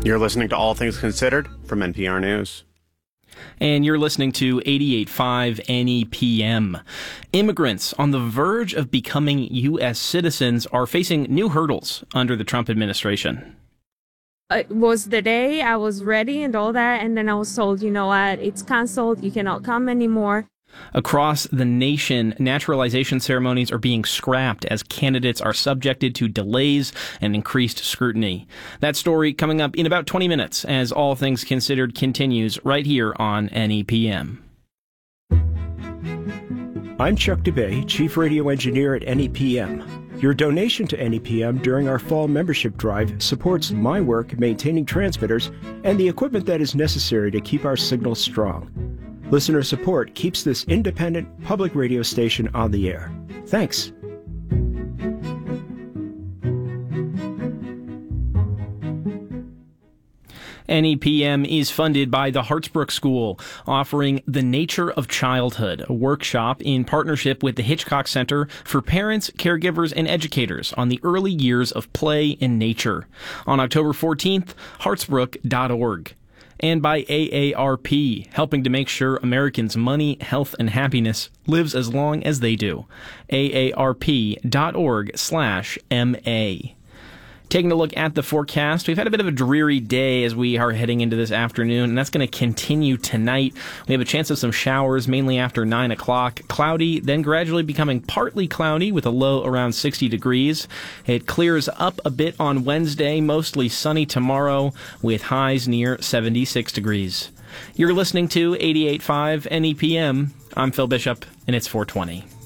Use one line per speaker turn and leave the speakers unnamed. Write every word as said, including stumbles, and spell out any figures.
You're listening to All Things Considered from N P R News.
And you're listening to eighty-eight point five N E P M. Immigrants on the verge of becoming U S citizens are facing new hurdles under the Trump administration.
It was the day I was ready and all that, and then I was told, you know what, it's canceled, you cannot come anymore.
Across the nation, naturalization ceremonies are being scrapped as candidates are subjected to delays and increased scrutiny. That story coming up in about twenty minutes as All Things Considered continues right here on N E P M.
I'm Chuck DeBay, Chief Radio Engineer at N E P M. Your donation to N E P M during our fall membership drive supports my work maintaining transmitters and the equipment that is necessary to keep our signals strong. Listener support keeps this independent public radio station on the air. Thanks.
N E P M is funded by the Hartsbrook School, offering The Nature of Childhood, a workshop in partnership with the Hitchcock Center for parents, caregivers, and educators on the early years of play in nature. On October fourteenth, hartsbrook dot org. And by A A R P, helping to make sure Americans' money, health, and happiness lives as long as they do. A A R P dot org slash M A. Taking a look at the forecast, we've had a bit of a dreary day as we are heading into this afternoon, and that's going to continue tonight. We have a chance of some showers, mainly after nine o'clock. Cloudy, then gradually becoming partly cloudy with a low around sixty degrees. It clears up a bit on Wednesday, mostly sunny tomorrow with highs near seventy-six degrees. You're listening to eighty-eight point five N E P M. I'm Phil Bishop, and it's four twenty.